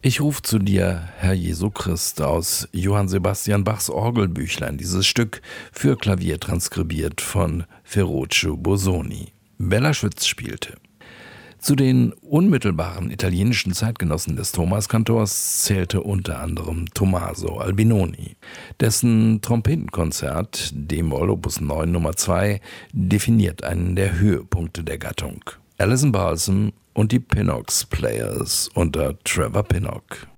Ich ruf zu dir, Herr Jesu Christ, aus Johann Sebastian Bachs Orgelbüchlein, dieses Stück für Klavier transkribiert von Ferruccio Busoni. Bella Schütz spielte. Zu den unmittelbaren italienischen Zeitgenossen des Thomaskantors zählte unter anderem Tommaso Albinoni. Dessen Trompetenkonzert, D-Moll Opus 9 Nummer 2, definiert einen der Höhepunkte der Gattung. Alison Balsam und die Pinnock Players unter Trevor Pinnock.